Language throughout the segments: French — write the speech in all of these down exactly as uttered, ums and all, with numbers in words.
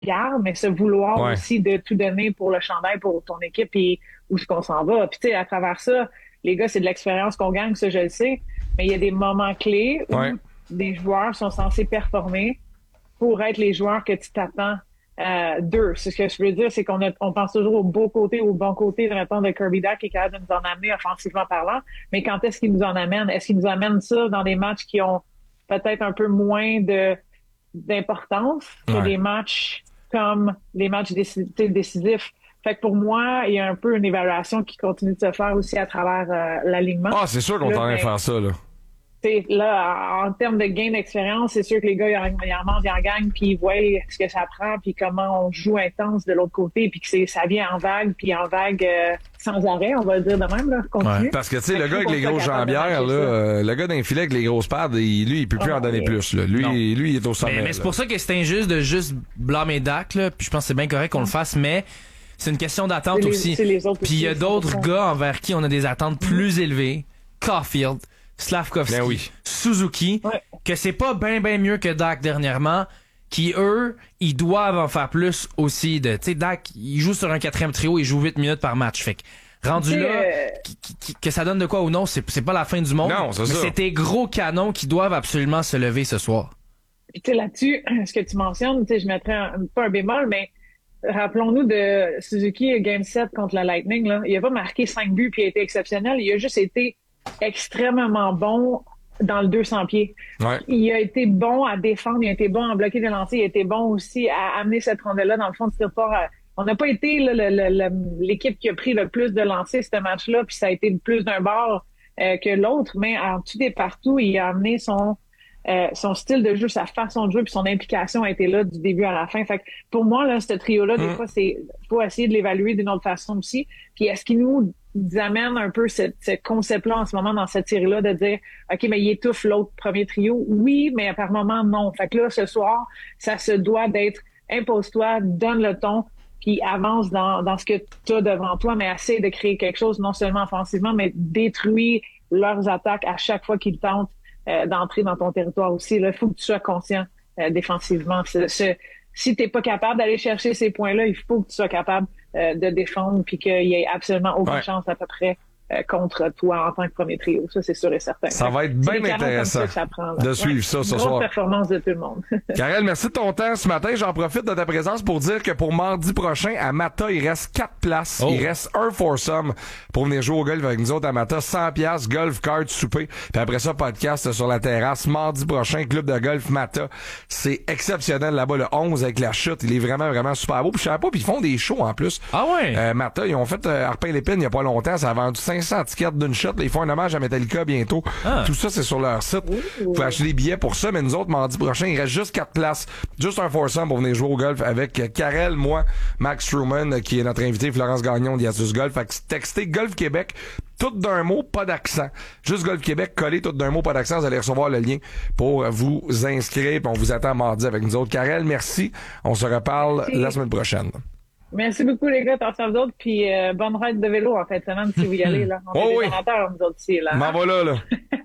garde, mais ce vouloir Ouais. aussi de tout donner pour le chandail, pour ton équipe et où est-ce qu'on s'en va. Puis tu sais, à travers ça, les gars, c'est de l'expérience qu'on gagne, ça je le sais, mais il y a des moments clés où Ouais. des joueurs sont censés performer pour être les joueurs que tu t'attends euh, d'eux. Ce que je veux dire, c'est qu'on a, on pense toujours au beau côté, au bon côté de mettons, de Kirby Dach qui est capable de nous en amener offensivement parlant, mais quand est-ce qu'il nous en amène? Est-ce qu'il nous amène ça dans des matchs qui ont peut-être un peu moins de d'importance que Ouais. des matchs comme les matchs déci- décisifs? Fait que pour moi, il y a un peu une évaluation qui continue de se faire aussi à travers euh, l'alignement. Ah, c'est sûr qu'on Là, t'en ben, faire ça, là. T'sais, là, en termes de gain d'expérience, c'est sûr que les gars, ils en, ils en mangent, ils en gagnent, puis ils voient ce que ça prend, puis comment on joue intense de l'autre côté, puis que c'est, ça vient en vague, puis en vague euh, sans arrêt, on va le dire de même, là, continue. Ouais. Parce que, tu sais, le Fait gars avec qu'il les faut qu'on grosses soit capable de jambières, là, matcher ça. euh, le gars d'un filet avec les grosses pads, il, lui, il peut plus Ah, en donner oui. plus, là. Lui, Non. lui, il est au sommet. Mais, mais c'est là. pour ça que c'est injuste de juste blâmer Dak, là. Puis je pense que c'est bien correct qu'on le fasse, mais c'est une question d'attente C'est les- aussi. c'est les autres Puis il y a aussi, d'autres cent pour cent. gars envers qui on a des attentes plus élevées. Caulfield, Slavkovski, Ben oui. Suzuki, Ouais. que c'est pas bien ben mieux que Dak dernièrement, qui eux, ils doivent en faire plus aussi de, tu sais, Dak, il joue sur un quatrième trio, il joue huit minutes par match. Fait que, rendu Tu sais, là, euh, qui- qui- qui- que ça donne de quoi ou non, c'est, c'est pas la fin du monde. Non, c'est mais ça. c'est des gros canons qui doivent absolument se lever ce soir. Puis tu sais, là-dessus, ce que tu mentionnes, tu sais, je mettrais un, pas un bémol, mais rappelons-nous de Suzuki Game sept contre la Lightning, là. Il a pas marqué cinq buts puis il a été exceptionnel. Il a juste été extrêmement bon dans le deux cents pieds. Ouais. Il a été bon à défendre, il a été bon à bloquer des lancers, il a été bon aussi à amener cette rondelle-là dans le fond de tir fort. On n'a pas été là, le- le- le- l'équipe qui a pris le plus de lancers ce match-là, puis ça a été le plus d'un bord euh, que l'autre, mais en tout et partout, il a amené son euh, son style de jeu, sa façon de jouer, puis son implication a été là du début à la fin. Fait que pour moi, là, ce trio-là, des Mm. fois, c'est faut essayer de l'évaluer d'une autre façon aussi. Puis est-ce qu'il nous amène un peu ce, ce concept-là en ce moment dans cette série-là de dire OK, mais il étouffe l'autre premier trio? Oui, mais par moment, non. Fait que là, ce soir, ça se doit d'être impose-toi, donne le ton, puis avance dans, dans ce que tu as devant toi, mais essaie de créer quelque chose, non seulement offensivement, mais détruire leurs attaques à chaque fois qu'ils tentent euh, d'entrer dans ton territoire aussi. Il faut que tu sois conscient euh, défensivement. Ce, ce, si tu n'es pas capable d'aller chercher ces points-là, il faut que tu sois capable euh, de défendre puis qu'il y ait absolument aucune Ouais. chance à peu près euh, contre toi en tant que premier trio. Ça, c'est sûr et certain. Ça va être C'est bien des canons comme intéressant ça que ça prend, là. de suivre ça ce Grosse soir. performance de tout le monde. Karel, merci de ton temps ce matin. J'en profite de ta présence pour dire que pour mardi prochain, à Mata, il reste quatre places. Oh. Il reste un foursome pour venir jouer au golf avec nous autres à Mata. cent piastres, golf, card, souper. Puis après ça, podcast sur la terrasse. Mardi prochain, club de golf Mata. C'est exceptionnel là-bas, le onze avec la chute. Il est vraiment, vraiment super beau. Puis je savais pas, puis ils font des shows en plus. Ah ouais? Euh, Mata, ils ont fait euh, Arpin-Lépine il y a pas longtemps. Ça a vendu cinq cents tickets d'une shot. Là, ils font un hommage à Metallica bientôt. Ah. Tout ça, c'est sur leur site. Vous pouvez acheter des billets pour ça. Mais nous autres, mardi prochain, il reste juste quatre places. Juste un foursome pour venir jouer au golf avec euh, Karel, moi, Max Truman, euh, qui est notre invité, Florence Gagnon d'Iatus Golf. Fait que textez Golf Québec, tout d'un mot, pas d'accent. Juste Golf Québec, collé tout d'un mot, pas d'accent. Vous allez recevoir le lien pour vous inscrire. Puis on vous attend mardi avec nous autres. Karel, merci. On se reparle Merci. la semaine prochaine. Merci beaucoup, les gars. Attention à vous autres. Puis euh, bonne ride de vélo en fait semaine si vous y allez. Là. On Oh est oui. des amateurs, nous autres ici. Là. M'en va là, là.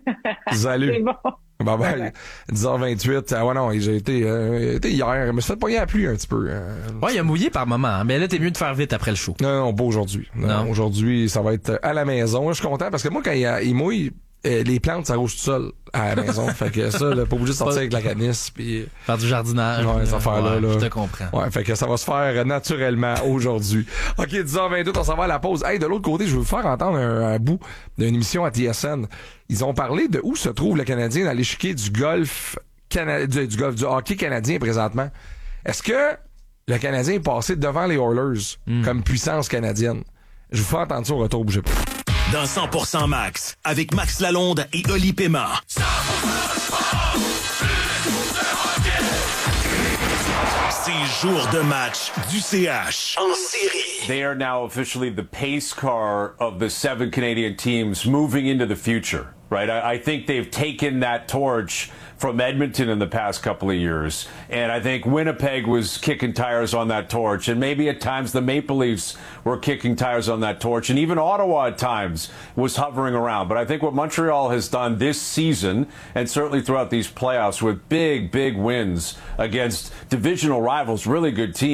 Salut. C'est bon. Bye bye. Bye-bye. dix heures vingt-huit. Ah ouais, non, j'ai été, euh, été hier. Je me suis fait pogner à la pluie un petit peu. euh. Ouais, il a mouillé par moment, hein. Mais là, t'es mieux de faire vite après le show. Non, non, pas aujourd'hui. Non, Non. aujourd'hui, ça va être à la maison. Là, je suis content parce que moi, quand il, il mouille, euh, les plantes, ça rouge tout seul à la maison. Fait que ça, là, pas obligé de sortir avec la canisse. Puis, Faire du jardinage. Ouais, ces euh, affaires-là, ouais, là. Je te comprends. ouais, fait que ça va se faire naturellement aujourd'hui. OK, dix heures vingt-deux, on s'en va à la pause. Hey, de l'autre côté, je vais vous faire entendre un, un bout d'une émission à T S N. Ils ont parlé de où se trouve le Canadien dans l'échiquier du golf, cana- du, du golf, du hockey canadien présentement. Est-ce que le Canadien est passé devant les Oilers comme puissance canadienne? Je vous fais entendre ça au retour, bougez pas. Dans cent pour cent Max, avec Max Lalonde et Oli Paiement. C'est jour de match du C H en série. They are now officially the pace car of the seven Canadian teams moving into the future, right? I, I think they've taken that torch from Edmonton in the past couple of years. And I think Winnipeg was kicking tires on that torch. And maybe at times the Maple Leafs were kicking tires on that torch. And even Ottawa at times was hovering around. But I think what Montreal has done this season, and certainly throughout these playoffs with big, big wins against divisional rivals, really good teams,